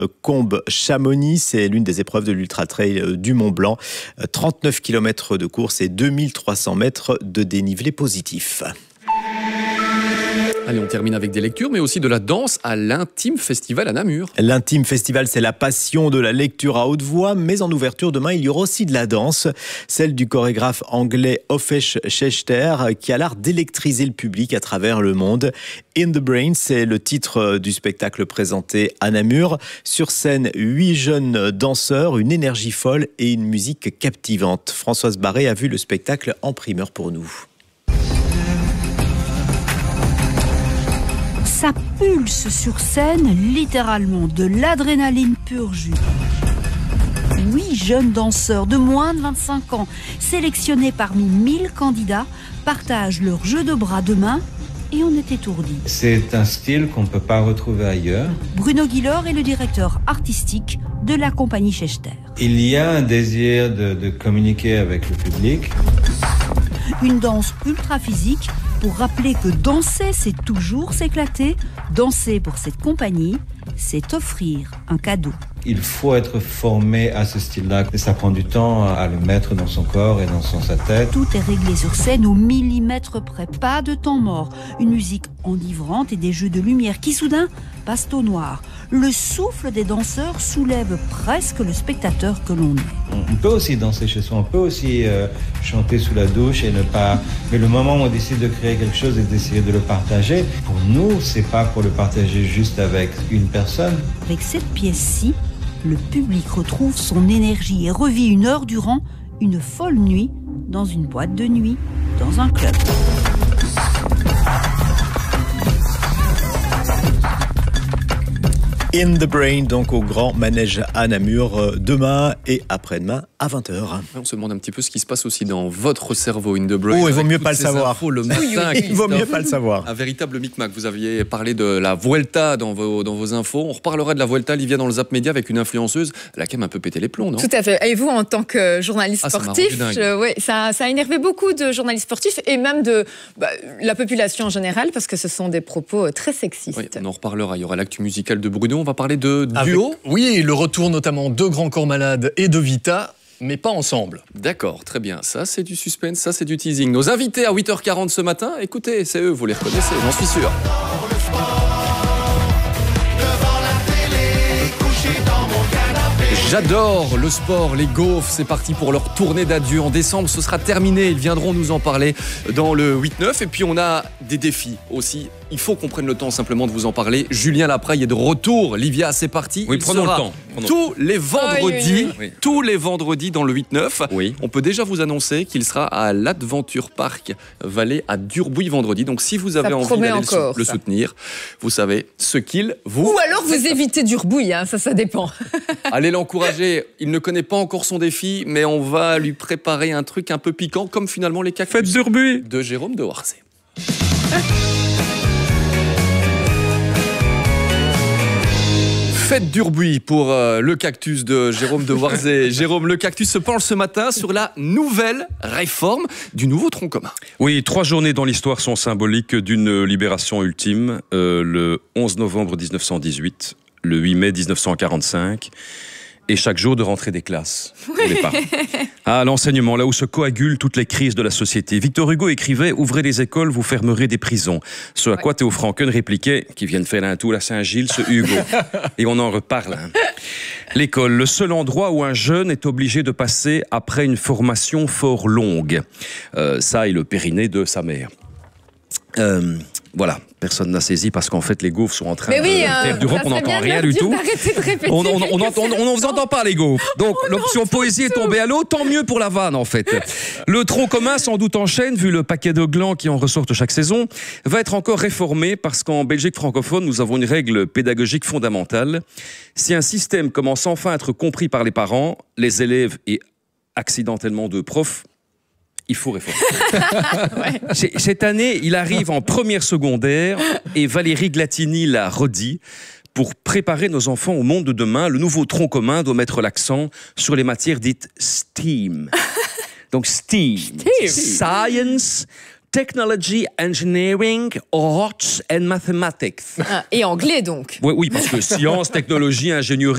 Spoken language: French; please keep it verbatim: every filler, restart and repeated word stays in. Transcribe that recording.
Combes-Chamonix. C'est l'une des épreuves de l'Ultra-Trail du Mont-Blanc. trente-neuf kilomètres de course et deux mille trois cents mètres de dénivelé positif. Allez, on termine avec des lectures, mais aussi de la danse à l'Intime Festival à Namur. L'Intime Festival, c'est la passion de la lecture à haute voix, mais en ouverture demain, il y aura aussi de la danse, celle du chorégraphe anglais Ofesh Schechter, qui a l'art d'électriser le public à travers le monde. In the Brain, c'est le titre du spectacle présenté à Namur. Sur scène, huit jeunes danseurs, une énergie folle et une musique captivante. Françoise Barré a vu le spectacle en primeur pour nous. Ça pulse sur scène, littéralement, de l'adrénaline pur jus. Huit jeunes danseurs de moins de vingt-cinq ans, sélectionnés parmi mille candidats, partagent leur jeu de bras de main et on est étourdis. C'est un style qu'on ne peut pas retrouver ailleurs. Bruno Guillor est le directeur artistique de la compagnie Schechter. Il y a un désir de, de communiquer avec le public. Une danse ultra physique pour rappeler que danser, c'est toujours s'éclater. Danser pour cette compagnie, c'est offrir un cadeau. Il faut être formé à ce style-là. Et ça prend du temps à le mettre dans son corps et dans son, sa tête. Tout est réglé sur scène au millimètre près. Pas de temps mort. Une musique enivrante et des jeux de lumière qui soudain passent au noir. Le souffle des danseurs soulève presque le spectateur que l'on est. On peut aussi danser chez soi, on peut aussi euh, chanter sous la douche et ne pas... Mais le moment où on décide de créer quelque chose et d'essayer de le partager, pour nous, c'est pas pour le partager juste avec une personne. Avec cette pièce-ci, le public retrouve son énergie et revit une heure durant une folle nuit dans une boîte de nuit, dans un club. In the Brain, donc au Grand Manège à Namur, demain et après-demain à vingt heures. On se demande un petit peu ce qui se passe aussi dans votre cerveau, In the Brain. Oh, il vaut mieux pas le savoir. Le matin, il vaut mieux pas le savoir. Un véritable micmac. Vous aviez parlé de la Vuelta dans vos, dans vos infos. On reparlera de la Vuelta, Livia, dans le Zap Média avec une influenceuse. Elle a quand même un peu pété les plombs, non? Tout à fait. Et vous, en tant que journaliste ah, sportif, euh, ouais, ça, ça a énervé beaucoup de journalistes sportifs et même de bah, la population en général parce que ce sont des propos très sexistes. Oui, on en reparlera. Il y aura l'actu musicale de Bruno. On va parler de duo. Avec, oui, le retour notamment de Grand Corps Malade et de Vita, mais pas ensemble. D'accord, très bien. Ça, c'est du suspense, ça, c'est du teasing. Nos invités à huit heures quarante ce matin, écoutez, c'est eux, vous les reconnaissez, j'en suis sûr. J'adore le sport, les gaufres, c'est parti pour leur tournée d'adieu. En décembre, ce sera terminé, ils viendront nous en parler dans le huit neuf. Et puis on a des défis aussi. Il faut qu'on prenne le temps simplement de vous en parler. Julien Lapraille est de retour. Livia, c'est parti. Oui, Il prenons sera le temps. Prenons tous les vendredis, oui, oui. tous les vendredis dans le huit neuf. Oui. On peut déjà vous annoncer qu'il sera à l'Adventure Park Vallée à Durbuy vendredi. Donc si vous avez Ça envie promet d'aller encore, le, le ça. soutenir, vous savez ce qu'il vous... Ou alors vous évitez Durbuy, hein, ça, ça dépend. Allez l'encourager. Il ne connaît pas encore son défi, mais on va lui préparer un truc un peu piquant, comme finalement les cactus. Faites Durbuy de Jérôme de Warzé. Faites Durbuy pour euh, le cactus de Jérôme de Warzé. Jérôme, le cactus se penche ce matin sur la nouvelle réforme du nouveau tronc commun. Oui, trois journées dans l'histoire sont symboliques d'une libération ultime. Euh, le onze novembre mille neuf cent dix-huit, le huit mai mille neuf cent quarante-cinq... et chaque jour de rentrée des classes pour les parents. Ah, l'enseignement, là où se coagulent toutes les crises de la société. Victor Hugo écrivait « Ouvrez des écoles, vous fermerez des prisons ». Ce à quoi Théo Franken répliquait « Qui viennent faire un tour à Saint-Gilles, ce Hugo ». Et on en reparle. Hein. L'école, le seul endroit où un jeune est obligé de passer après une formation fort longue. Euh, ça et le périnée de sa mère. Euh, voilà, personne n'a saisi parce qu'en fait les gaufres sont en train Mais de oui, faire euh, du rock, on n'entend rien du tout. On ne vous entend pas les gaufres. Donc oh l'option poésie est tombée à l'eau, tant mieux pour la vanne en fait. Le tronc commun sans doute en chaîne, vu le paquet de glands qui en ressortent chaque saison, va être encore réformé parce qu'en Belgique francophone, nous avons une règle pédagogique fondamentale. Si un système commence enfin à être compris par les parents, les élèves et accidentellement deux profs, il faut réformer. Ouais. Cette année, il arrive en première secondaire et Valérie Glatini l'a redit. Pour préparer nos enfants au monde de demain, le nouveau tronc commun doit mettre l'accent sur les matières dites STEAM. Donc STEAM, Steve. Science, Technology, Engineering, Arts and Mathematics. Ah, et anglais donc. Oui, oui, parce que sciences, technologie, ingénierie.